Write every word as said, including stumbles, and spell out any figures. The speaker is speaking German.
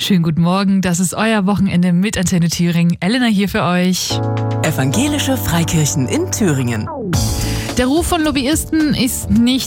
Schönen guten Morgen, das ist euer Wochenende mit Antenne Thüringen. Elena hier für euch. Evangelische Freikirchen in Thüringen. Der Ruf von Lobbyisten ist nicht